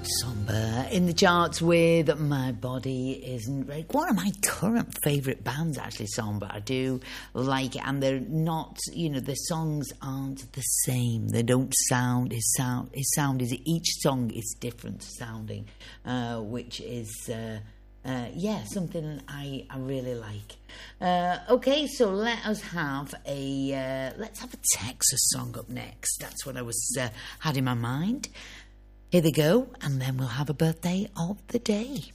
Somber in the charts with My Body Isn't Ready. One of my current favourite bands, actually, Somber. I do like it, and they're not, the songs aren't the same. They don't sound, his sound is, each song is different sounding, which is, something I really like. Okay, so let's have a Texas song up next. That's what I had in my mind. Here they go, and then we'll have a birthday of the day.